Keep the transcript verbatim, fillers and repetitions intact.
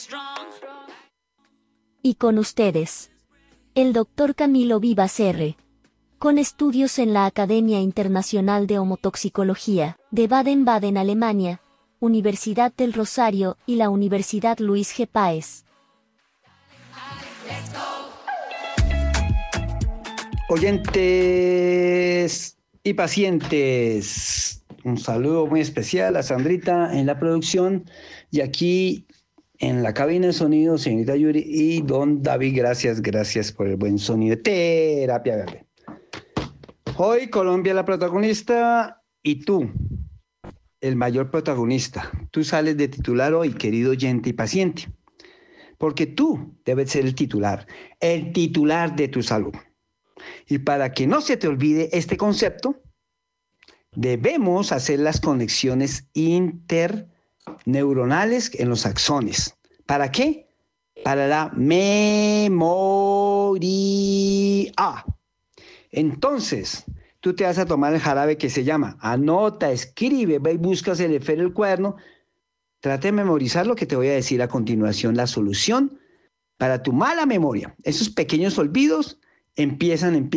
Y con ustedes, el doctor Camilo Vivas R., con estudios en la Academia Internacional de Homotoxicología, de Baden-Baden, Alemania, Universidad del Rosario y la Universidad Luis G. Páez. Oyentes y pacientes, un saludo muy especial a Sandrita en la producción y aquí en la cabina de sonido, señorita Yuri y don David, gracias, gracias por el buen sonido. Terapia verde. Hoy Colombia la protagonista y tú, el mayor protagonista. Tú sales de titular hoy, querido oyente y paciente, porque tú debes ser el titular, el titular de tu salud. Y para que no se te olvide este concepto, debemos hacer las conexiones interneuronales en los axones. ¿Para qué? Para la memoria. Entonces, tú te vas a tomar el jarabe que se llama anota, escribe, ve y buscas el esfero del cuaderno. Trate de memorizar lo que te voy a decir a continuación, la solución para tu mala memoria. Esos pequeños olvidos empiezan, empiezan